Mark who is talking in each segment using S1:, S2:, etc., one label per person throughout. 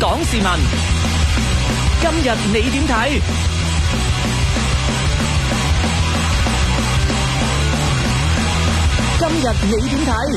S1: 港市民今日你點睇？今日你點睇？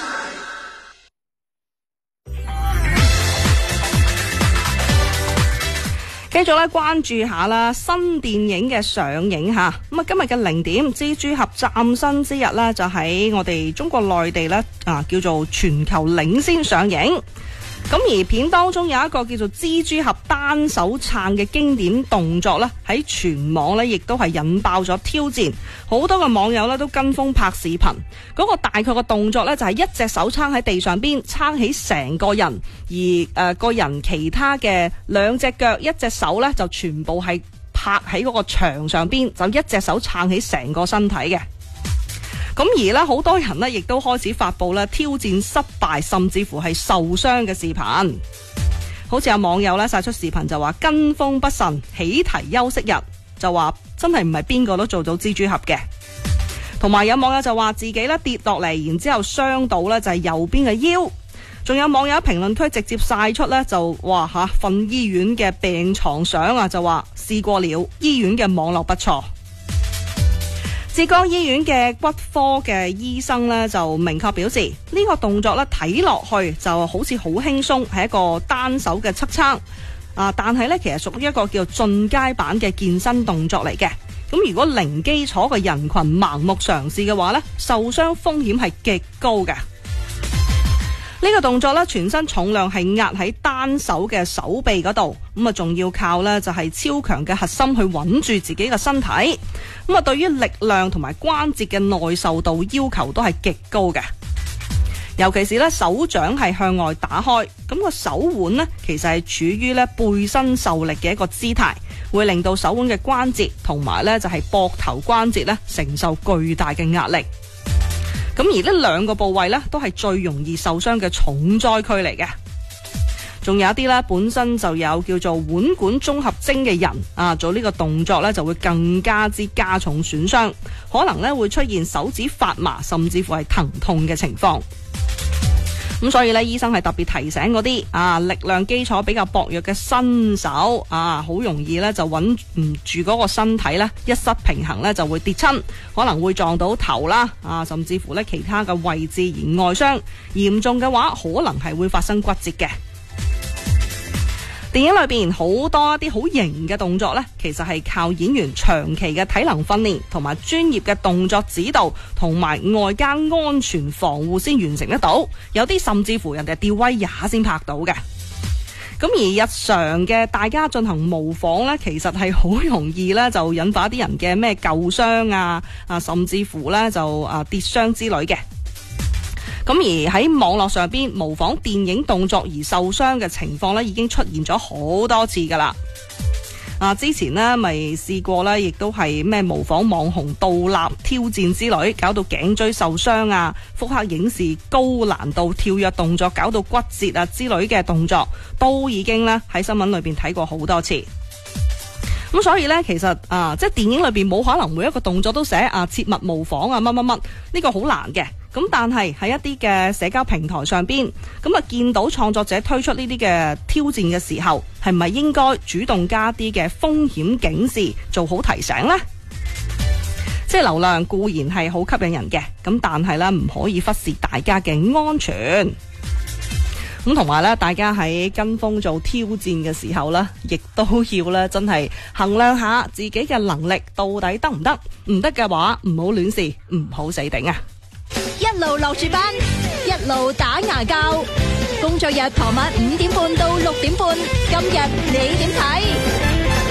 S2: 繼續咧關注下啦，新電影嘅上映吓。咁啊，今日嘅0點，蜘蛛俠嶄新之日咧，就喺我哋中國內地咧叫做全球領先上映。咁而片當中有一個叫做蜘蛛俠單手撐嘅經典動作咧，喺全網咧亦都係引爆咗挑戰，好多嘅網友咧都跟風拍視頻。嗰個大概嘅動作咧就係一隻手撐喺地上邊，撐起成個人，而個人其他嘅兩隻腳、一隻手咧就全部係拍喺嗰個牆上邊，就一隻手撐起成個身體嘅。咁而呢，好多人呢亦都開始發布咧挑戰失敗甚至乎係受傷嘅視頻，好似有網友呢晒出視頻就話跟風不慎，起題休息日，就話真係唔係邊個都做到蜘蛛俠嘅。同埋有網友就話自己呢跌落嚟，然之後傷到呢就係右邊嘅腰。仲有網友喺評論區直接晒出呢，就話瞓醫院嘅病床相啊，就話試過了，醫院嘅網絡不錯。浙江醫院嘅骨科嘅醫生呢，就明確表示，呢個動作呢睇落去就好似好輕鬆，係一個單手嘅側撐但係呢，其實屬於一個叫進階版嘅健身動作嚟嘅。咁如果零基礎嘅人群盲目嘗試嘅話呢，受傷風險係極高嘅。呢個動作咧，全身重量係壓喺單手嘅手臂嗰度，咁啊，仲要靠咧就係超強嘅核心去穩住自己嘅身體。咁啊，對於力量同埋關節嘅耐受度要求都係極高嘅。尤其是咧手掌係向外打開，咁個手腕呢，其實係處於咧背身受力嘅一個姿態，會令到手腕嘅關節同埋咧就係膊頭關節咧承受巨大嘅壓力。咁而呢兩個部位呢，都係最容易受傷嘅重災區嚟嘅。仲有一啲呢，本身就有叫做腕管綜合徵嘅人做呢個動作呢，就會更加之加重損傷，可能呢會出現手指發麻，甚至乎係疼痛嘅情況。咁所以呢，醫生係特別提醒嗰啲力量基礎比較薄弱嘅新手好容易呢就穩唔住嗰個身體呢，一失平衡呢就會跌親，可能會撞到頭啦甚至乎呢其他嘅位置而外傷，嚴重嘅話可能係會發生骨折嘅。電影裏邊好多一啲好型嘅動作呢，其實係靠演員長期嘅體能訓練同埋專業嘅動作指導同埋外加安全防護先完成得到，有啲甚至乎人哋吊威也先拍到嘅。咁而日常嘅大家進行模仿呢，其實係好容易呢就引發一啲人嘅咩舊傷甚至乎呢就跌傷之類嘅。咁而喺網絡上邊模仿電影動作而受傷嘅情況呢，已經出現咗好多次噶啦。之前呢咪試過呢，亦都係咩模仿網紅倒立挑戰之類，搞到頸椎受傷腹黑影視高難度跳躍動作，搞到骨折之類嘅動作，都已經呢喺新聞裏邊睇過好多次。咁所以呢，其實即係電影裏邊冇可能每一個動作都寫切勿模仿乜乜乜，呢個好難嘅。咁但係喺一啲嘅社交平台上邊，咁見到創作者推出呢啲嘅挑戰嘅時候，係咪應該主動加啲嘅風險警示，做好提醒呢？即係流量固然係好吸引人嘅，咁但係呢，唔可以忽視大家嘅安全。咁同埋咧，大家喺跟風做挑戰嘅時候呢，亦都要咧真係衡量下自己嘅能力到底得唔得，唔得嘅話唔好亂試，唔好死頂啊！
S3: 一路落住班，一路打牙膠，工作日傍晚5點半到6點半，今日你點睇？